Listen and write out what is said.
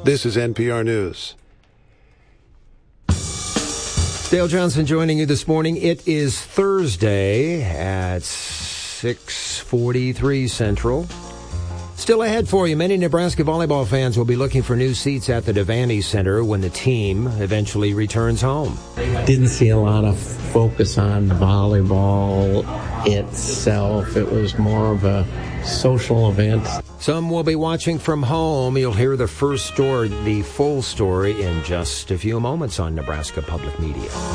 This is NPR News. Dale Johnson joining you this morning. It is Thursday at 6:43 Central. Still ahead for you, many Nebraska volleyball fans will be looking for new seats at the Devaney Center when the team eventually returns home. Didn't see a lot of focus on volleyball itself. It was more of a social event. Some will be watching from home. You'll hear the full story in just a few moments on Nebraska Public Media.